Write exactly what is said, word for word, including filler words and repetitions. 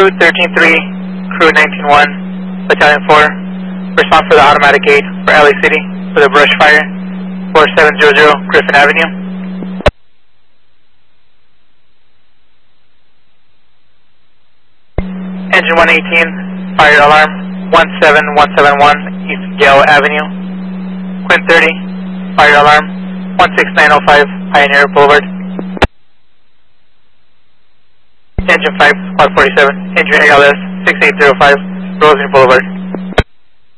Crew thirteen three, Crew nineteen one, Battalion four, respond for the automatic gate for L A City with a brush fire, four seven zero zero Griffin Avenue. Engine one eighteen, fire alarm, one seven one seven one East Gale Avenue. Quint thirty, fire alarm, one six nine zero five Pioneer Boulevard. Engine five, Squad forty-seven, Engineer A L S six eight zero five, Rosemary Boulevard.